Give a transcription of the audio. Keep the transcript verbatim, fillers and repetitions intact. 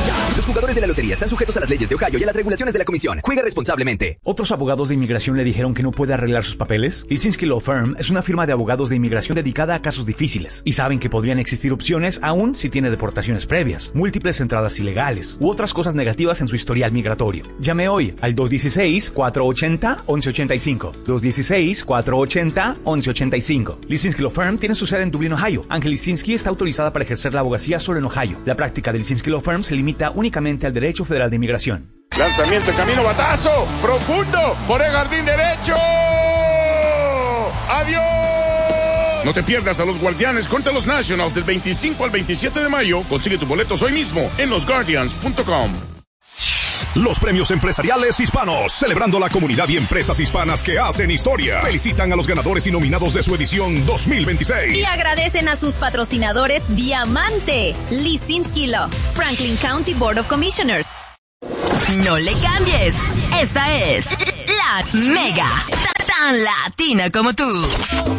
Escucha, los jugadores de la lotería están sujetos a las leyes de Ohio y a las regulaciones de la comisión. Juega responsablemente. ¿Otros abogados de inmigración le dijeron que no puede arreglar sus papeles? Lisinski Law Firm es una firma de abogados de inmigración dedicada a casos difíciles y saben que podrían existir opciones aún si tiene deportaciones previas, múltiples entradas ilegales u otras cosas negativas en su historial migratorio. Llame hoy al dos uno seis, cuatro ocho cero, once ochenta y cinco. dos uno seis, cuatro ocho cero, once ochenta y cinco. Lisinski Law Firm tiene su sede en Dublín, Ohio. Ángel Lisinski está autorizada para ejercer la abogacía solo en Ohio. La práctica de Lisinski Law Firm se limita únicamente al derecho federal de inmigración. Lanzamiento, camino, batazo, profundo, por el jardín derecho. ¡Adiós! No te pierdas a los Guardianes contra los Nationals del veinticinco al veintisiete de mayo. Consigue tus boletos hoy mismo en los guardians punto com. Los premios empresariales hispanos, celebrando la comunidad y empresas hispanas que hacen historia. Felicitan a los ganadores y nominados de su edición dos mil veintiséis. Y agradecen a sus patrocinadores Diamante, Lisinski Law, Franklin County Board of Commissioners. No le cambies. Esta es La Mega, tan latina como tú.